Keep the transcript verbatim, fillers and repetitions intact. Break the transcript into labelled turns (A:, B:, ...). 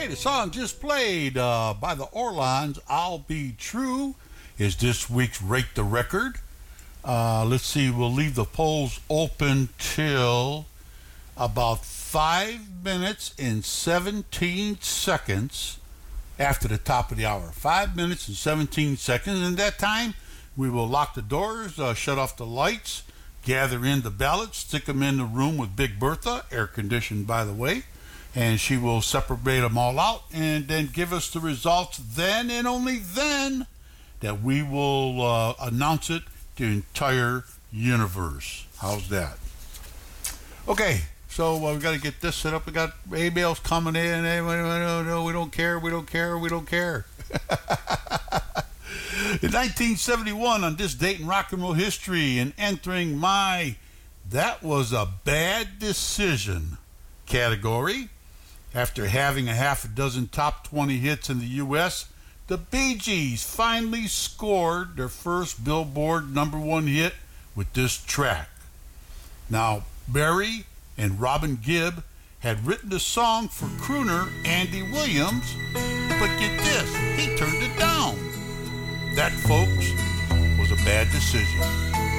A: Okay, the song just played uh, by the Orlons, I'll Be True, is this week's Rate the Record. Uh, let's see, we'll leave the polls open till about five minutes and seventeen seconds after the top of the hour. Five minutes and seventeen seconds. And that time, we will lock the doors, uh, shut off the lights, gather in the ballots, stick them in the room with Big Bertha, air conditioned by the way, and she will separate them all out and then give us the results then and only then that we will uh, announce it to the entire universe. How's that? Okay, so uh, we got to get this set up. We got emails coming in. Hey, no, no, we don't care, we don't care, we don't care. In nineteen seventy-one, on this date in rock and roll history, and entering my That Was a Bad Decision category, after having a half a dozen top twenty hits in the U S, the Bee Gees finally scored their first Billboard number one hit with this track. Now, Barry and Robin Gibb had written the song for crooner Andy Williams, but get this, he turned it down. That, folks, was a bad decision.